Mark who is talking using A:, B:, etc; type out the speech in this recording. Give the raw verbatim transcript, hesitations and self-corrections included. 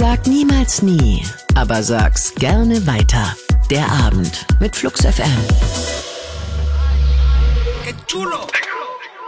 A: Sag niemals nie, aber sag's gerne weiter. Der Abend mit Flux F M.
B: ¡Qué chulo!